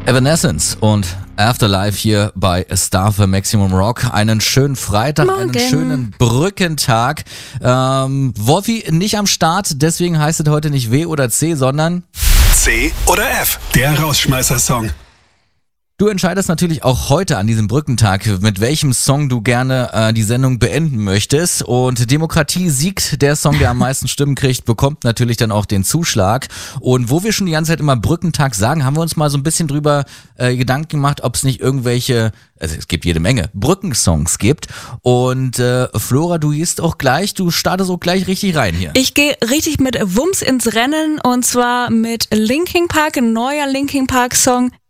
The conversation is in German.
Evanescence und Afterlife hier bei Star für Maximum Rock. Einen schönen Freitag, Morgen. einen schönen Brückentag. Wolfi nicht am Start, deswegen heißt es heute nicht W oder C, sondern C oder F, der Rausschmeißer-Song. du entscheidest natürlich auch heute an diesem Brückentag, mit welchem Song du gerne die Sendung beenden möchtest. Und Demokratie siegt. Der Song, der am meisten Stimmen kriegt, bekommt natürlich dann auch den Zuschlag. Und wo wir schon die ganze Zeit immer Brückentag sagen, haben wir uns mal so ein bisschen drüber Gedanken gemacht, ob es nicht irgendwelche, also es gibt jede Menge Brückensongs gibt. Und Flora, du gehst auch gleich, du startest auch gleich richtig rein hier. Ich gehe richtig mit Wumms ins Rennen und zwar mit Linkin Park, ein neuer Linkin Park Song,